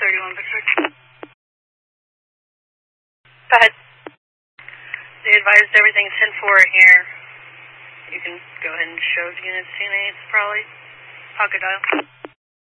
31 Pacific. Go ahead. They advised everything's 10-4 here. You can go ahead and show the units CNAs, probably. Pocket dial.